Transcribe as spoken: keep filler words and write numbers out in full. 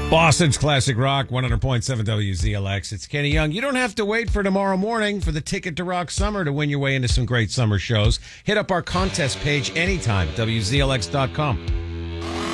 Boston's Classic Rock, one hundred point seven W Z L X. It's Kenny Young. You don't have to wait for tomorrow morning for the Ticket to Rock Summer to win your way into some great summer shows. Hit up our contest page anytime, W Z L X dot com.